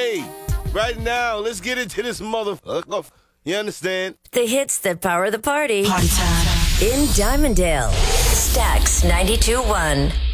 Hey, right now, let's get into this motherfucker. You understand? The hits that power the party. Party time. In Diamonddale. Stax 92.1.